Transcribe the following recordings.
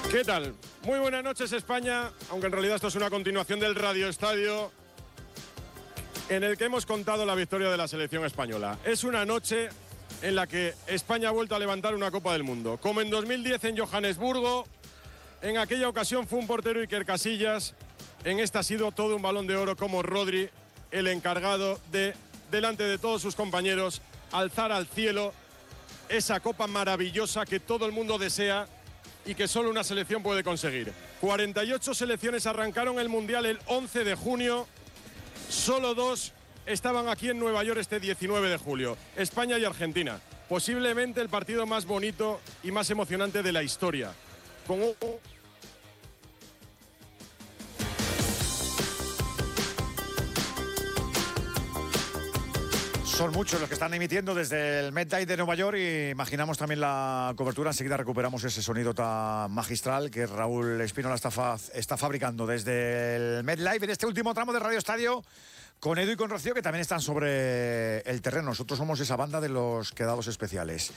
¿Qué tal? Muy buenas noches, España, aunque en realidad esto es una continuación del Radio Estadio en el que hemos contado la victoria de la selección española. Es una noche en la que España ha vuelto a levantar una Copa del Mundo, como en 2010 en Johannesburgo. En aquella ocasión fue un portero Iker Casillas, en esta ha sido todo un Balón de Oro como Rodri, el encargado de, delante de todos sus compañeros, alzar al cielo esa copa maravillosa que todo el mundo desea y que solo una selección puede conseguir. 48 selecciones arrancaron el Mundial el 11 de junio, solo 2 estaban aquí en Nueva York este 19 de julio, España y Argentina. Posiblemente el partido más bonito y más emocionante de la historia. Con un... Son muchos los que están emitiendo desde el MetLife de Nueva York y imaginamos también la cobertura. Enseguida recuperamos ese sonido tan magistral que Raúl Espínola está fabricando desde el MetLife en este último tramo de Radio Estadio con Edu y con Rocío, que también están sobre el terreno. Nosotros somos esa banda de los quedados especiales.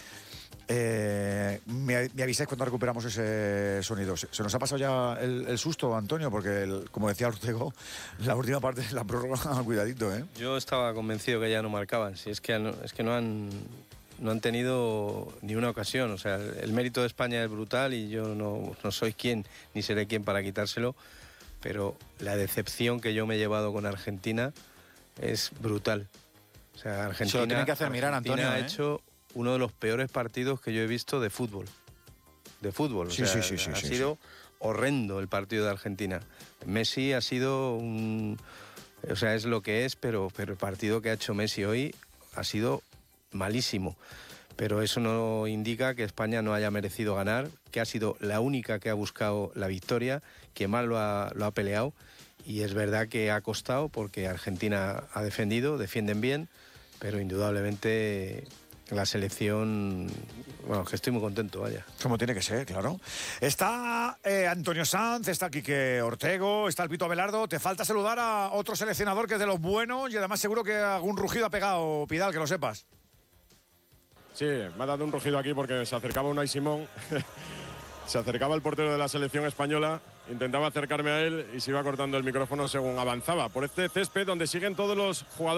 Me avisáis cuando recuperamos ese sonido. Se nos ha pasado ya el susto, Antonio, porque como decía Ortego, la última parte de la prórroga, cuidadito, ¿eh? Yo estaba convencido que ya no marcaban. Si es que no han tenido ni una ocasión. O sea, el mérito de España es brutal y yo no soy quien ni seré quien para quitárselo, pero la decepción que yo me he llevado con Argentina es brutal. O sea, Argentina, se lo tienen que hacer mirar, Antonio, ha hecho uno de los peores partidos que yo he visto de fútbol. Sí, ha sido horrendo el partido de Argentina. Messi ha sido o sea, es lo que es, pero el partido que ha hecho Messi hoy ha sido malísimo. Pero eso no indica que España no haya merecido ganar, que ha sido la única que ha buscado la victoria, que más lo ha peleado. Y es verdad que ha costado porque Argentina ha defienden bien, pero indudablemente la selección, bueno, que estoy muy contento, vaya. Como tiene que ser, claro. Está Antonio Sanz, está Quique Ortego, está el Pito Abelardo. Te falta saludar a otro seleccionador que es de los buenos y además seguro que algún rugido ha pegado, Pidal, que lo sepas. Sí, me ha dado un rugido aquí porque se acercaba Unai Simón. Se acercaba el portero de la selección española, intentaba acercarme a él y se iba cortando el micrófono según avanzaba por este césped donde siguen todos los jugadores.